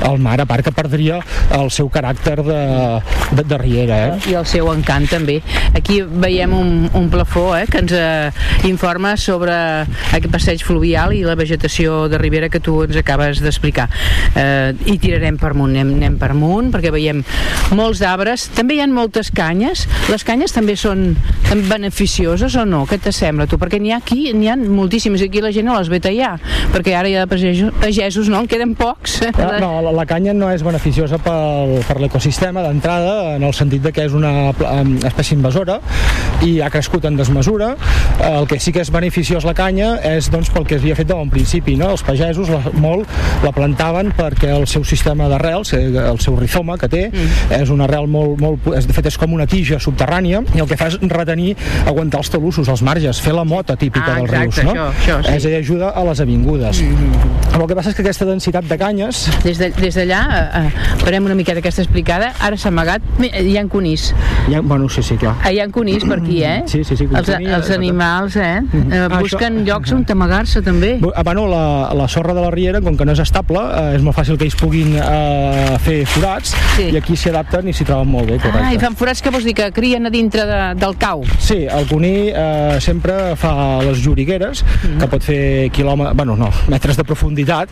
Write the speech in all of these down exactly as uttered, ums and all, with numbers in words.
el mar, a part que perdria el seu caràcter de, de, de riera, eh? I el seu encant també. Aquí veiem un, un plafó eh, que ens eh, informa sobre aquest passeig fluvial i la vegetació de ribera que tu ens acabes d'explicar. Eh, I tirarem per amunt, anem, anem per amunt perquè veiem molts arbres, també hi ha moltes canyes. Les canyes també són beneficioses o no? Què t'assembla tu? Perquè n'hi ha aquí, n'hi ha moltíssimes, i aquí la gent no les ve tallar, perquè ara hi ha pagesos, pagesos no? En queden pocs. No, no la, la canya no és beneficiosa pel, per l'ecosistema d'entrada, en el sentit de que és una espècie invasora i ha crescut en desmesura. El que sí que és beneficiós la canya és doncs pel que s'havia fet de bon principi, no? Els pagesos la, molt la plantaven perquè el seu sistema d'arrels, el seu rizoma que té, mm. és una arrel molt, molt, de fet és com una tija subterrània, i el que fa és retenir, aguantar els talussos, els marges, fer la mota típica ah, dels exacte, rius, no? Això, això, sí. És a dir, ajuda a les avingudes. Mm. El que passa és que aquesta densitat de canyes... Des de, des d'allà, eh, farem una miqueta aquesta explicada, ara s'ha amagat, hi ha conís. Hi ha, bueno, sí, sí, clar. Hi ha conís per aquí, eh? Sí, sí, sí. Els, els animals, eh? Mm-hmm. eh busquen ah, llocs on amagar-se, també. Bueno, la, la sorra de la riera, com que no és estable, eh, és molt fàcil que ells puguin eh, fer forats, sí. I aquí s'hi adapten i s'hi troben molt bé, correcte. Ah, i fan forats, que vols dir, que crien a dintre de, del cau? Sí, el cuní eh, sempre fa les llorigueres, mm-hmm. que pot fer quilòmetres, bueno, no, metres de profunditat,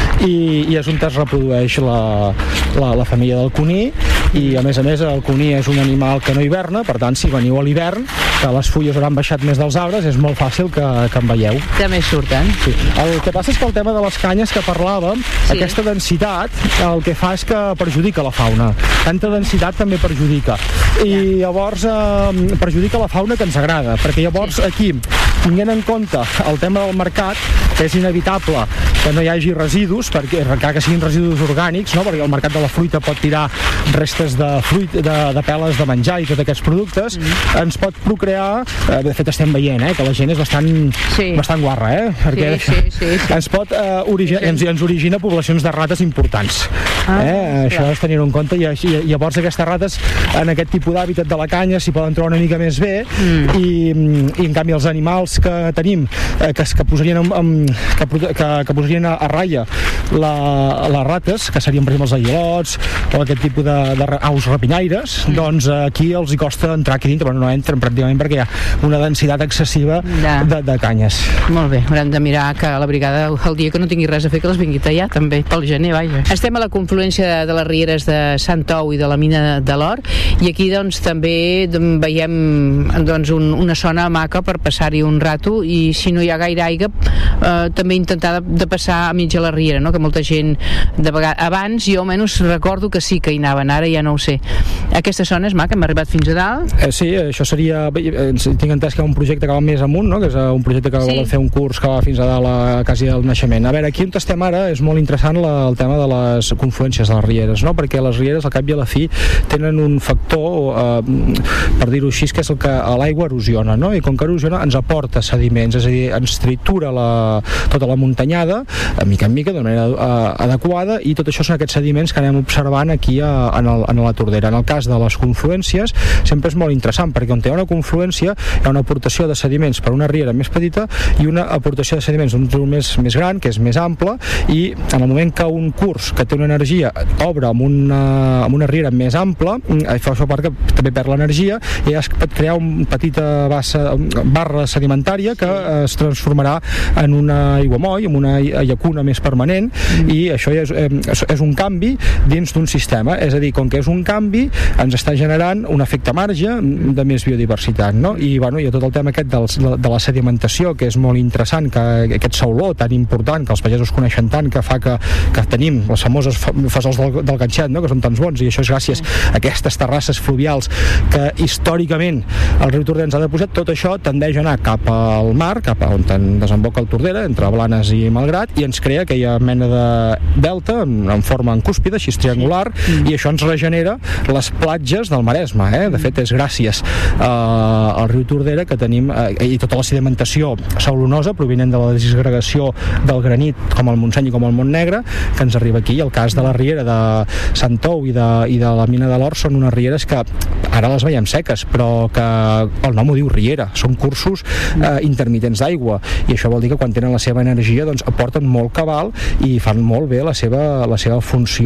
i, i és on es reprodueix la, la, la família del cuní, i a més a més el cuní és un animal que no hiverna, per tant, si veniu a l'hivern, que les fulles hauran baixat més dels arbres, és molt fàcil que, que en veieu. També surten. Sí. El que passa és que el tema de les canyes que parlàvem, sí. Aquesta densitat, el que fa és que perjudica la fauna. Tanta densitat també perjudica. I llavors eh, perjudica la fauna que ens agrada, perquè llavors aquí, tenint en compte el tema del mercat, que és inevitable que no hi hagi residus, perquè encara que siguin residus orgànics, no? Perquè el mercat de la fruita pot tirar restes de fruita, de, de peles de menjar i tots aquests productes, mm. ens pot procrear, eh, de fet estem veient eh, que la gent és bastant, sí. bastant guarra, eh? Perquè sí, sí, sí, sí. ens pot eh, origi ens, ens origina poblacions de rates importants. Ah, eh? Això és tenir-ho en compte, i, i llavors aquestes rates en aquest tipus d'hàbitat de la canya s'hi poden trobar una mica més bé, mm. i, i en canvi els animals que tenim eh, que, que posarien en, que, que, que posarien a, a ratlla la, les rates, que serien per exemple els aguilots o aquest tipus de, de aus rapinyaires, mm. doncs aquí els hi costa entrar aquí dintre, però no entren pràcticament perquè hi ha una densitat excessiva ja. de, de canyes. Molt bé, haurem de mirar que la brigada el dia que no tingui res a fer que les vingui a tallar també, pel gener, vaja. Estem a la confluència de, de les rieres de Sant Ou i de la mina de l'Or, i aquí doncs també veiem doncs un, una zona maca per passar-hi un rato, i si no hi ha gaire aigua eh, també intentar de, de passar a mitja la riera, no? Que molta gent de vegades, abans jo almenys recordo que sí que hi anaven, ara ja no ho sé. Aquesta zona és maca, hem arribat fins a dalt. Eh, sí, això seria, eh, tinc entès que hi ha un projecte que va més amunt, no? Que és un projecte que sí. Volen fer un curs que va fins a dalt a quasi al naixement. A veure, aquí on estem ara és molt interessant la, el tema de les confluències de les rieres, no? Perquè les rieres al cap i a la fi tenen un factor, eh, per dir-ho així, que és el que l'aigua erosiona, no? I com que erosiona ens aporta sediments, és a dir, ens tritura la, tota la muntanyada a mica en mica d'una manera uh, adequada, i tot això són aquests sediments que anem observant aquí a, en, el, en la Tordera. En el cas de les confluències sempre és molt interessant, perquè on hi ha una confluència hi ha una aportació de sediments per una riera més petita i una aportació de sediments d'un riu més, més gran, que és més ample, i en el moment que un curs que té una energia obre amb una, amb una riera més ampla, això part que també perd l'energia i ja es pot crear una petita bassa, barra sedimentària que es transformarà en una aiguamoll, en una llacuna més permanent, mm. i això ja és, és, és un canvi dins d'un sistema, és a dir, com que és un canvi ens està generant un efecte marge de més biodiversitat, no? I, bueno, hi ha tot el tema aquest dels, de, de la sedimentació, que és molt interessant, que aquest sauló tan important, que els pagesos coneixen tant, que fa que, que tenim les famoses fesols del, del ganxet, no? Que són tants bons, i això és gràcies a aquestes terrasses fluvials que històricament el riu Tordera ens ha deposat. Tot això tendeix a anar cap al mar, cap a on desemboca el Tordera, entre Blanes i Malgrat, i ens crea aquella mena de delta en, en forma en cúspide, així triangular, mm. i això ens regenera les platges del Maresme, eh? De fet és gràcies eh, al riu Tordera que tenim, eh, i tota la sedimentació saulonosa provinent de la disgregació del granit, com el Montseny i com el Montnegre, que ens arriba aquí. El cas de la riera de Sant Ou i de, i de la mina de l'Or són unes rieres que ara les veiem seques, però que el nom ho diu riera, són cursos eh, intermitents d'aigua, i això vol dir que quan tenen la seva energia doncs aporten molt cabal i fan molt bé la seva, la seva funció